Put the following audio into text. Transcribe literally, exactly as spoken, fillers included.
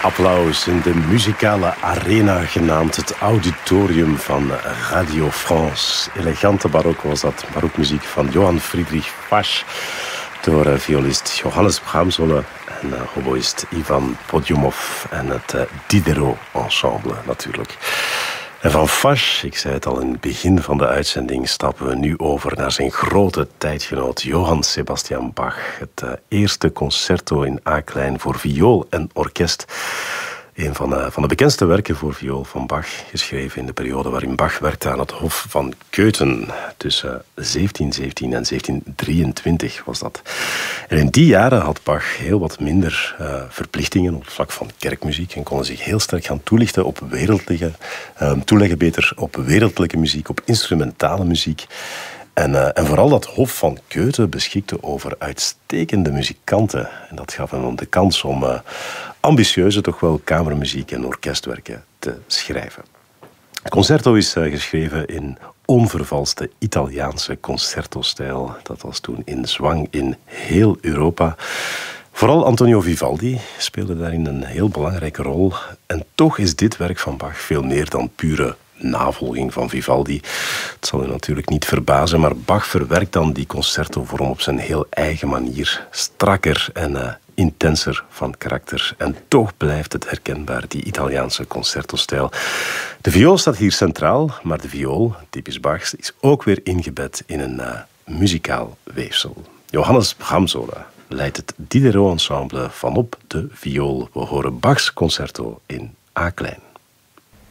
Applaus in de muzikale arena, genaamd het auditorium van Radio France. Elegante barok was dat, barokmuziek van Johann Friedrich Fasch, door uh, violist Johannes Bramsole en uh, hoboïst Ivan Podjomov en het uh, Diderot Ensemble natuurlijk. En van Fasch, ik zei het al in het begin van de uitzending, stappen we nu over naar zijn grote tijdgenoot Johann Sebastian Bach. Het uh, eerste concerto in A-klein voor viool en orkest. Een van de, van de bekendste werken voor viool van Bach, geschreven in de periode waarin Bach werkte aan het Hof van Köthen. Tussen zeventien zeventien en zeventien drieëntwintig was dat. En in die jaren had Bach heel wat minder uh, verplichtingen op het vlak van kerkmuziek en kon zich heel sterk gaan toelichten op wereldlijke, uh, toeleggen beter op wereldlijke muziek, op instrumentale muziek. En, uh, en vooral dat Hof van Köthen beschikte over uitstekende muzikanten. En dat gaf hem de kans om uh, ambitieuze, toch wel kamermuziek en orkestwerken te schrijven. Het concerto is uh, geschreven in onvervalste Italiaanse concertostijl. Dat was toen in zwang in heel Europa. Vooral Antonio Vivaldi speelde daarin een heel belangrijke rol. En toch is dit werk van Bach veel meer dan pure navolging van Vivaldi. Het zal u natuurlijk niet verbazen, maar Bach verwerkt dan die concertovorm op zijn heel eigen manier. Strakker en uh, intenser van karakter. En toch blijft het herkenbaar, die Italiaanse concertostijl. De viool staat hier centraal, maar de viool, typisch Bachs, is ook weer ingebed in een uh, muzikaal weefsel. Johannes Bramsole leidt het Diderot Ensemble vanop de viool. We horen Bachs concerto in A-klein.